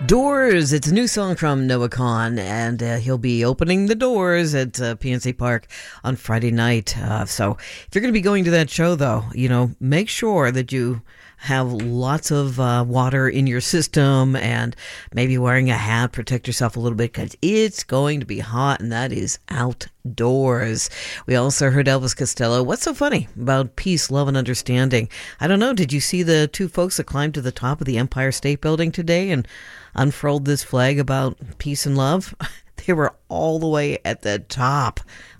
Doors. It's a new song from Noah Kahan, and he'll be opening the doors at PNC Park on Friday night. So if you're going to be going to that show, though, make sure that you have lots of water in your system and maybe wearing a hat, protect yourself a little bit because it's going to be hot, and that is outdoors. We also heard Elvis Costello. What's so funny about peace, love, and understanding? I don't know. Did you see the two folks that climbed to the top of the Empire State Building today and unfurled this flag about peace and love? They were all the way at the top,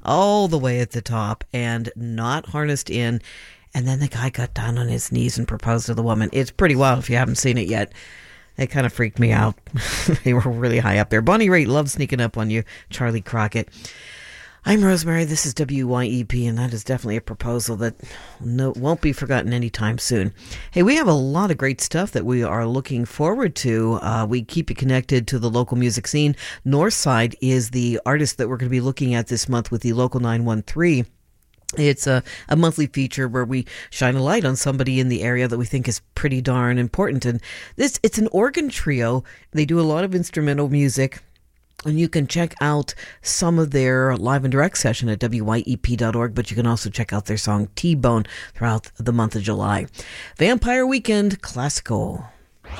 and not harnessed in. And then the guy got down on his knees and proposed to the woman. It's pretty wild if you haven't seen it yet. It kind of freaked me out. They were really high up there. Bonnie Raitt loves sneaking up on you. Charlie Crockett. I'm Rosemary. This is WYEP, and that is definitely a proposal that won't be forgotten anytime soon. Hey, we have a lot of great stuff that we are looking forward to. We keep you connected to the local music scene. Northside is the artist that we're going to be looking at this month with the Local 913. It's a monthly feature where we shine a light on somebody in the area that we think is pretty darn important. And it's an organ trio. They do a lot of instrumental music. And you can check out some of their live and direct session at wyep.org, but you can also check out their song T-Bone throughout the month of July. Vampire Weekend Classical.